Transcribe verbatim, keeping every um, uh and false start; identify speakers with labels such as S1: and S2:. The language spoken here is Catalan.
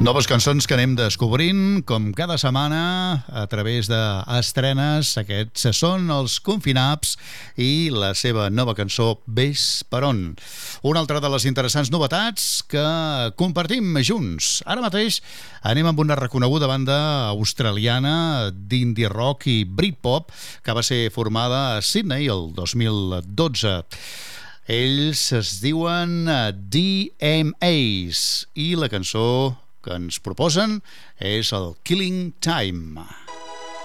S1: Noves cançons que anem descobrint, com cada setmana, a través d'estrenes. Aquests són els Confinaps i la seva nova cançó, Ves per on. Una altra de les interessants novetats que compartim junts. Ara mateix anem amb una reconeguda banda australiana d'indie rock i Britpop que va ser formada a Sydney el dos mil dotze. Ells es diuen D M As i la cançó que ens proposen és el Killing Time.